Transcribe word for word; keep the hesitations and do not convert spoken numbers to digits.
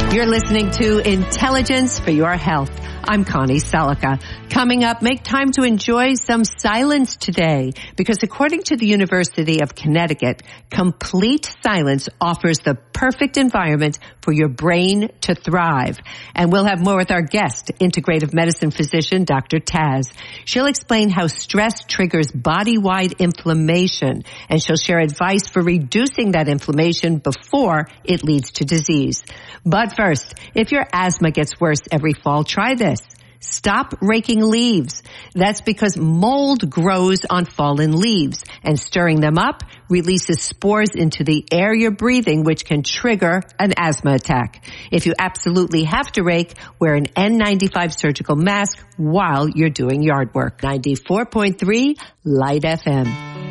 You're listening to Intelligence for Your Health. I'm Connie Selica. Coming up, make time to enjoy some silence today, because according to the University of Connecticut, complete silence offers the perfect environment for your brain to thrive. And we'll have more with our guest, integrative medicine physician, Doctor Taz. She'll explain how stress triggers body-wide inflammation, and she'll share advice for reducing that inflammation before it leads to disease. But first, if your asthma gets worse every fall, try this. Stop raking leaves. That's because mold grows on fallen leaves, and stirring them up releases spores into the air you're breathing, which can trigger an asthma attack. If you absolutely have to rake, wear an N ninety-five surgical mask while you're doing yard work. ninety-four point three Light F M.